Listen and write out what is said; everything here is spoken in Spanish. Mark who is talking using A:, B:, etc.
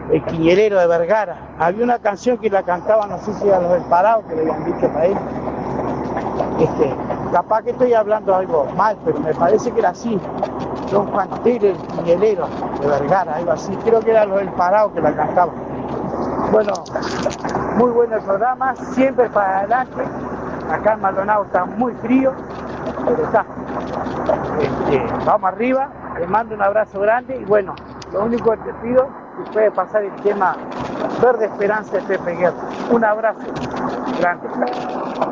A: el Quiñelero de Vergara. Había una canción que la cantaban, no sé si a los del Parado, que le habían dicho para él. Capaz que estoy hablando algo mal, pero me parece que era así. Don Juan Tere, el Quiñelero de Vergara, algo así. Creo que era los del Parado que la cantaban. Bueno, muy bueno el programa, siempre para adelante. Acá en Maldonado está muy frío, pero está. Vamos arriba, les mando un abrazo grande y bueno, lo único que te pido es que puede pasar el tema Verde Esperanza de Pepe Guerra. Un abrazo grande.